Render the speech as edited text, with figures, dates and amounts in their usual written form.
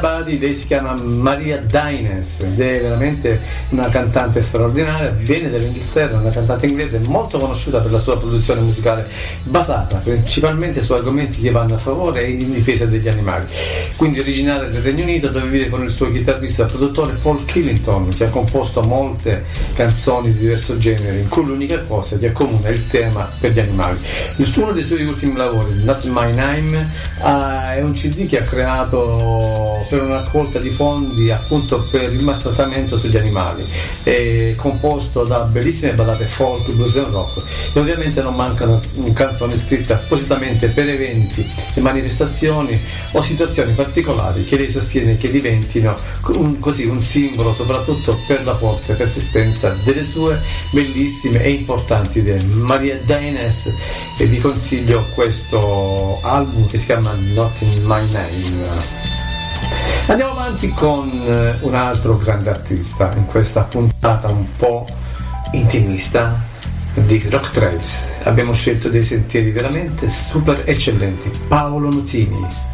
Badi, lei si chiama Maria Dines ed è veramente una cantante straordinaria, viene dall'Inghilterra, una cantante inglese molto conosciuta per la sua produzione musicale basata principalmente su argomenti che vanno a favore e in difesa degli animali, quindi originaria del Regno Unito, dove vive con il suo chitarrista e produttore Paul Killington, che ha composto molte canzoni di diverso genere, in cui l'unica cosa che accomuna è il tema per gli animali. Uno dei suoi ultimi lavori, Not My Name, è un CD che ha creato per una raccolta di fondi appunto per il maltrattamento sugli animali, è composto da bellissime ballate folk, blues e rock, e ovviamente non mancano canzoni scritte appositamente per eventi e manifestazioni o situazioni particolari che lei sostiene che diventino un simbolo soprattutto per la forte persistenza delle sue bellissime e importanti idee. Maria Dines, e vi consiglio questo album che si chiama Not in My Name. Andiamo avanti con un altro grande artista in questa puntata un po' intimista di Rock Trails. Abbiamo scelto dei sentieri veramente super eccellenti. Paolo Nutini.